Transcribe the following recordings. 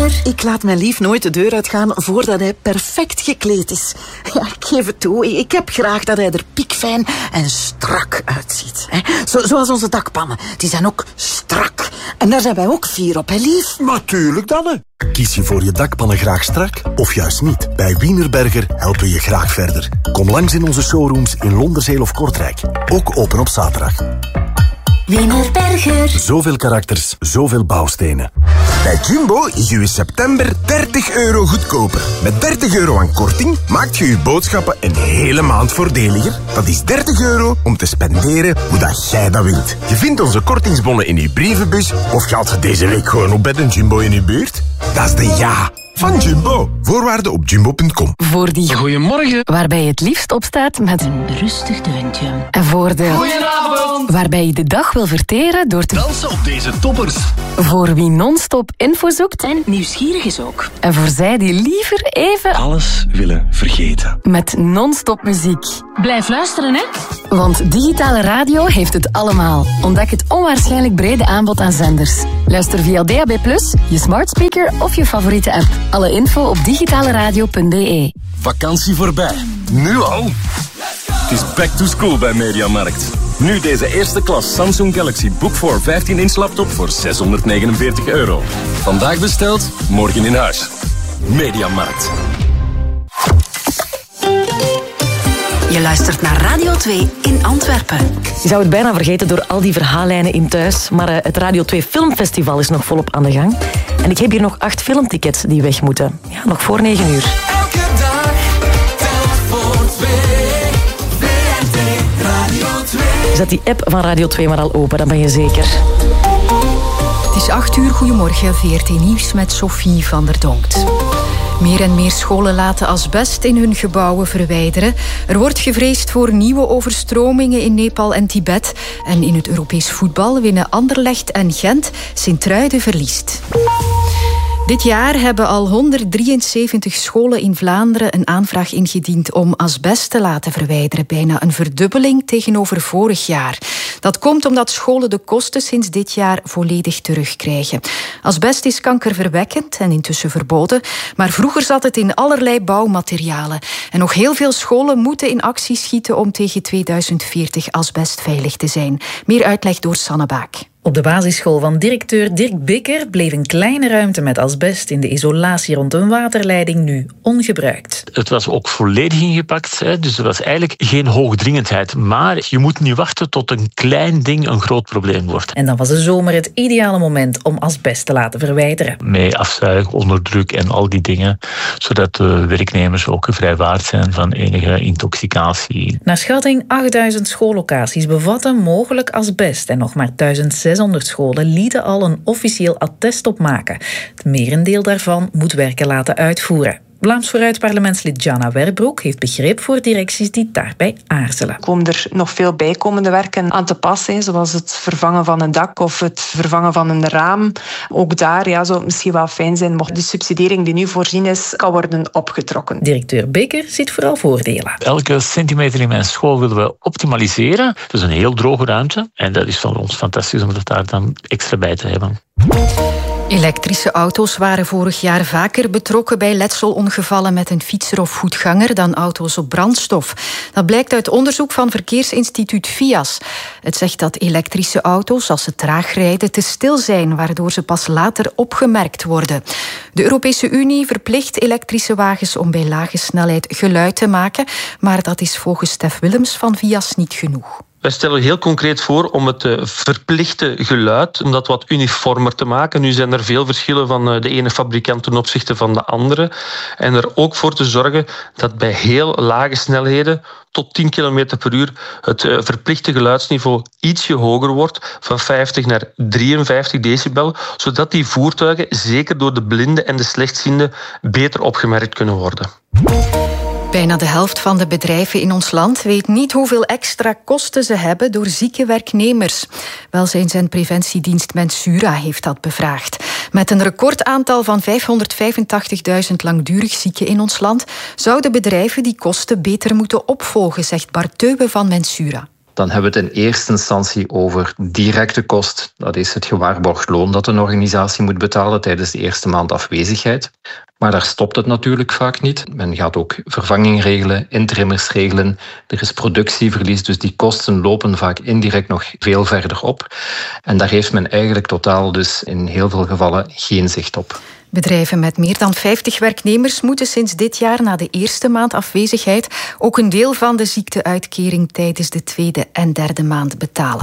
Berger. Ik laat mijn lief nooit de deur uitgaan voordat hij perfect gekleed is. Ja, ik geef het toe. Ik heb graag dat hij er piekfijn en strak uitziet. Zoals onze dakpannen. Die zijn ook strak. En daar zijn wij ook fier op, hè, lief? Natuurlijk dan, hè. Kies je voor je dakpannen graag strak of juist niet? Bij Wienerberger helpen we je graag verder. Kom langs in onze showrooms in Londerzeel of Kortrijk. Ook open op zaterdag. Wienerberger. Zoveel karakters, zoveel bouwstenen. Bij Jumbo is je in september €30 goedkoper. Met €30 aan korting maakt je je boodschappen een hele maand voordeliger. Dat is €30 om te spenderen hoe dat jij dat wilt. Je vindt onze kortingsbonnen in je brievenbus of gaat deze week gewoon op bed een Jumbo in je buurt? Dat is de ja van Jumbo. Voorwaarden op jumbo.com. Voor die goeiemorgen waarbij je het liefst opstaat met een rustig deuntje. En voor de Goedenavond. waarbij je de dag wil verteren door te Dansen op deze toppers. Voor wie non-stop info zoekt En nieuwsgierig is ook. en voor zij die liever even Alles willen vergeten. met non-stop muziek. Blijf luisteren, hè. Want digitale radio heeft het allemaal. Ontdek het onwaarschijnlijk brede aanbod aan zenders. Luister via DAB+, je smart speaker of je favoriete app. Alle info op digitaleradio.be. Vakantie voorbij. Nu al? Het is back to school bij Mediamarkt. Nu deze eerste klas Samsung Galaxy Book 4 15-inch laptop voor €649. Vandaag besteld, morgen in huis. Mediamarkt. Je luistert naar Radio 2 in Antwerpen. Je zou het bijna vergeten door al die verhaallijnen in thuis. Maar het Radio 2 Filmfestival is nog volop aan de gang. En ik heb hier nog 8 filmtickets die weg moeten. Ja, nog voor 9 uur. Elke dag telt voor 2. VRT Radio 2. Zet die app van Radio 2 maar al open, dan ben je zeker. Het is 8 uur, goedemorgen, VRT Nieuws met Sophie van der Donkt. Meer en meer scholen laten asbest in hun gebouwen verwijderen. Er wordt gevreesd voor nieuwe overstromingen in Nepal en Tibet. En in het Europees voetbal winnen Anderlecht en Gent. Sint-Truiden verliest. Dit jaar hebben al 173 scholen in Vlaanderen een aanvraag ingediend om asbest te laten verwijderen. Bijna een verdubbeling tegenover vorig jaar. Dat komt omdat scholen de kosten sinds dit jaar volledig terugkrijgen. Asbest is kankerverwekkend en intussen verboden, maar vroeger zat het in allerlei bouwmaterialen. En nog heel veel scholen moeten in actie schieten om tegen 2040 asbestveilig te zijn. Meer uitleg door Sanne Baak. Op de basisschool van directeur Dirk Bikker bleef een kleine ruimte met asbest in de isolatie rond een waterleiding nu ongebruikt. Het was ook volledig ingepakt, dus er was eigenlijk geen hoogdringendheid. Maar je moet niet wachten tot een klein ding een groot probleem wordt. En dan was de zomer het ideale moment om asbest te laten verwijderen. Met afzuig, onderdruk en al die dingen, zodat de werknemers ook vrijwaard zijn van enige intoxicatie. Naar schatting 8000 schoollocaties bevatten mogelijk asbest en nog maar 1600 scholen lieten al een officieel attest opmaken. Het merendeel daarvan moet werken laten uitvoeren. Vlaams Vooruit parlementslid Jana Werbroek heeft begrip voor directies die daarbij aarzelen. Er komen er nog veel bijkomende werken aan te passen, zoals het vervangen van een dak of het vervangen van een raam. Ook daar zou het misschien wel fijn zijn mocht de subsidiëring die nu voorzien is, kan worden opgetrokken. Directeur Bikker ziet vooral voordelen. Elke centimeter in mijn school willen we optimaliseren. Het is een heel droge ruimte en dat is voor ons fantastisch om het daar dan extra bij te hebben. Elektrische auto's waren vorig jaar vaker betrokken bij letselongevallen met een fietser of voetganger dan auto's op brandstof. Dat blijkt uit onderzoek van verkeersinstituut VIAS. Het zegt dat elektrische auto's, als ze traag rijden, te stil zijn, waardoor ze pas later opgemerkt worden. De Europese Unie verplicht elektrische wagens om bij lage snelheid geluid te maken, maar dat is volgens Stef Willems van VIAS niet genoeg. Wij stellen heel concreet voor om het verplichte geluid, om dat wat uniformer te maken. Nu zijn er veel verschillen van de ene fabrikant ten opzichte van de andere. En er ook voor te zorgen dat bij heel lage snelheden, tot 10 km per uur, het verplichte geluidsniveau ietsje hoger wordt, van 50 naar 53 decibel, zodat die voertuigen, zeker door de blinden en de slechtzienden, beter opgemerkt kunnen worden. Bijna de helft van de bedrijven in ons land weet niet hoeveel extra kosten ze hebben door zieke werknemers. Welzijns- en preventiedienst Mensura heeft dat bevraagd. Met een recordaantal van 585.000 langdurig zieken in ons land zouden bedrijven die kosten beter moeten opvolgen, zegt Bart Teube van Mensura. dan hebben we het in eerste instantie over directe kost. Dat is het gewaarborgd loon dat een organisatie moet betalen tijdens de eerste maand afwezigheid. Maar daar stopt het natuurlijk vaak niet. Men gaat ook vervanging regelen, interimmers regelen. Er is productieverlies, dus die kosten lopen vaak indirect nog veel verder op. En daar heeft men eigenlijk totaal dus in heel veel gevallen geen zicht op. Bedrijven met meer dan 50 werknemers moeten sinds dit jaar na de eerste maand afwezigheid ook een deel van de ziekteuitkering tijdens de tweede en derde maand betalen.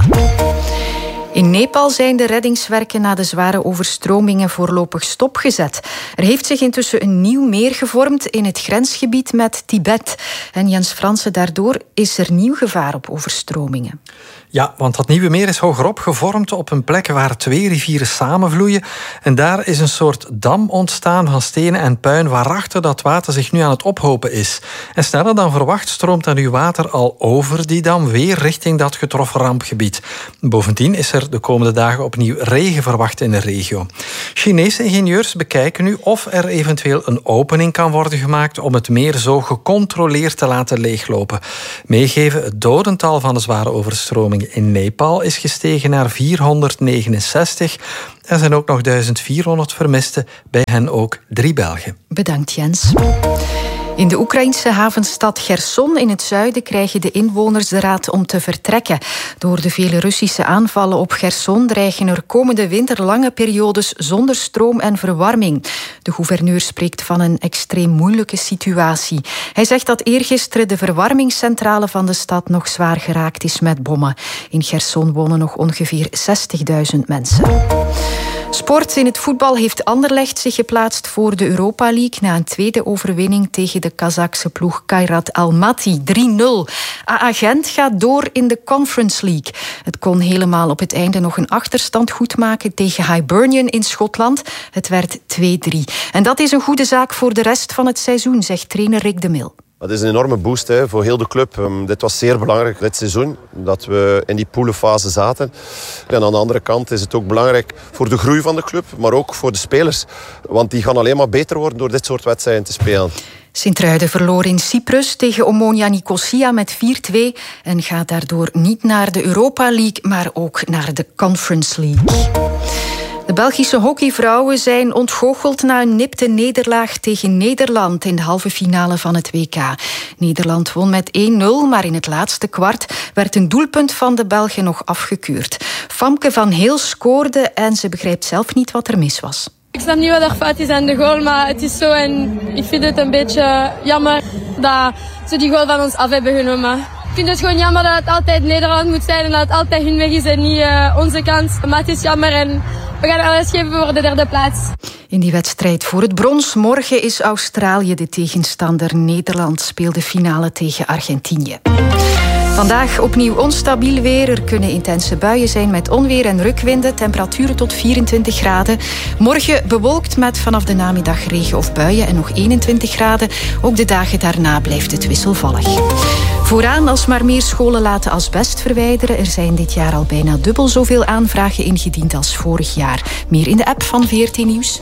In Nepal zijn de reddingswerken na de zware overstromingen voorlopig stopgezet. Er heeft zich intussen een nieuw meer gevormd in het grensgebied met Tibet. En Jens Fransen, daardoor is er nieuw gevaar op overstromingen. Ja, want dat nieuwe meer is hogerop gevormd op een plek waar 2 rivieren samenvloeien. En daar is een soort dam ontstaan van stenen en puin waarachter dat water zich nu aan het ophopen is. En sneller dan verwacht stroomt er nu water al over die dam weer richting dat getroffen rampgebied. Bovendien is er de komende dagen opnieuw regen verwacht in de regio. Chinese ingenieurs bekijken nu of er eventueel een opening kan worden gemaakt om het meer zo gecontroleerd te laten leeglopen. Meegeven, het dodental van de zware overstroming in Nepal is gestegen naar 469. Er zijn ook nog 1400 vermisten, bij hen ook 3 Belgen. Bedankt, Jens. In de Oekraïnse havenstad Cherson in het zuiden krijgen de inwoners de raad om te vertrekken. Door de vele Russische aanvallen op Cherson dreigen er komende winter lange periodes zonder stroom en verwarming. De gouverneur spreekt van een extreem moeilijke situatie. Hij zegt dat eergisteren de verwarmingscentrale van de stad nog zwaar geraakt is met bommen. In Cherson wonen nog ongeveer 60.000 mensen. Sport. In het voetbal heeft Anderlecht zich geplaatst voor de Europa League na een tweede overwinning tegen de Kazachse ploeg Kairat Almaty 3-0. AA Gent gaat door in de Conference League. Het kon helemaal op het einde nog een achterstand goedmaken tegen Hibernian in Schotland. Het werd 2-3. En dat is een goede zaak voor de rest van het seizoen, zegt trainer Rick de Mil. Dat is een enorme boost voor heel de club. Dit was zeer belangrijk dit seizoen, dat we in die poelenfase zaten. En aan de andere kant is het ook belangrijk voor de groei van de club, maar ook voor de spelers. Want die gaan alleen maar beter worden door dit soort wedstrijden te spelen. Sint-Truiden verloor in Cyprus tegen Omonia Nicosia met 4-2 en gaat daardoor niet naar de Europa League, maar ook naar de Conference League. De Belgische hockeyvrouwen zijn ontgoocheld na een nipte nederlaag tegen Nederland in de halve finale van het WK. Nederland won met 1-0, maar in het laatste kwart werd een doelpunt van de Belgen nog afgekeurd. Famke van Heel scoorde en ze begrijpt zelf niet wat er mis was. Ik snap niet wat er fout is aan de goal, maar het is zo en ik vind het een beetje jammer dat ze die goal van ons af hebben genomen. Ik vind het gewoon jammer dat het altijd Nederland moet zijn en dat het altijd hun weg is en niet onze kans. Maar het is jammer en we gaan alles geven voor de derde plaats. In die wedstrijd voor het brons morgen is Australië de tegenstander. Nederland speelt de finale tegen Argentinië. Vandaag opnieuw onstabiel weer. Er kunnen intense buien zijn met onweer en rukwinden. Temperaturen tot 24 graden. Morgen bewolkt met vanaf de namiddag regen of buien en nog 21 graden. Ook de dagen daarna blijft het wisselvallig. Vooraan alsmaar meer scholen laten asbest verwijderen. Er zijn dit jaar al bijna dubbel zoveel aanvragen ingediend als vorig jaar. Meer in de app van VRT Nieuws.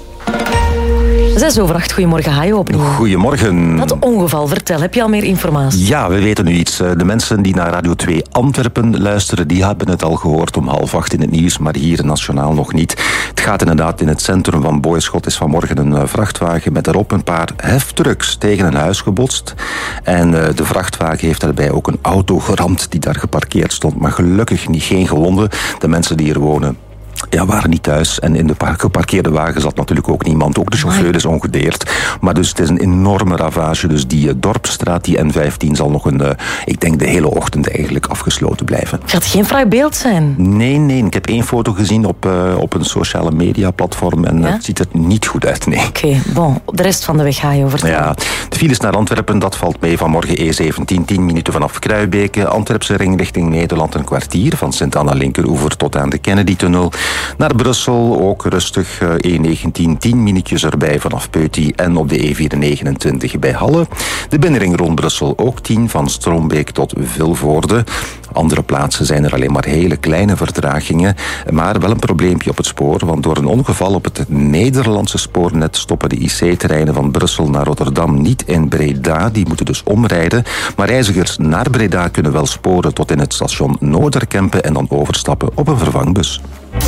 6:08, goedemorgen, Hajo opnieuw. Goedemorgen. Dat ongeval, vertel, heb je al meer informatie? Ja, we weten nu iets. De mensen die naar Radio 2 Antwerpen luisteren, die hebben het al gehoord om 7:30 in het nieuws, maar hier nationaal nog niet. Het gaat inderdaad in het centrum van Boyschot is vanmorgen een vrachtwagen met erop een paar heftrucks tegen een huis gebotst. En de vrachtwagen heeft daarbij ook een auto geramd die daar geparkeerd stond, maar gelukkig geen gewonden. De mensen die er wonen waren niet thuis. En in de geparkeerde wagen zat natuurlijk ook niemand. Ook de chauffeur is ongedeerd. Maar dus het is een enorme ravage. Dus die Dorpsstraat, die N15, zal nog ik denk de hele ochtend eigenlijk afgesloten blijven. Gaat geen fraai beeld zijn? Nee. Ik heb 1 foto gezien op een sociale media platform. En het ziet er niet goed uit, nee. Oké, bon. De rest van de weg ga je over. Ja, de files naar Antwerpen, dat valt mee vanmorgen E17, 10 minuten vanaf Kruibeke. Antwerpse ring richting Nederland een kwartier. Van Sint-Anna linkeroever tot aan de Kennedy-tunnel. Naar Brussel ook rustig E19, 10 minuutjes erbij vanaf Peuty en op de E429 bij Halle. De binnenring rond Brussel ook 10 van Stroombeek tot Vilvoorde. Andere plaatsen zijn er alleen maar hele kleine vertragingen, maar wel een probleempje op het spoor, want door een ongeval op het Nederlandse spoornet stoppen de IC-treinen van Brussel naar Rotterdam niet in Breda. Die moeten dus omrijden, maar reizigers naar Breda kunnen wel sporen tot in het station Noorderkempen en dan overstappen op een vervangbus.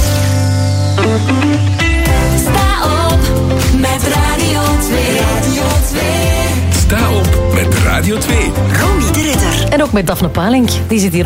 Sta op met Radio 2. Radio 2. Sta op met Radio 2. Ronnie de Ridder. En ook met Daphne Palink. Die zit hier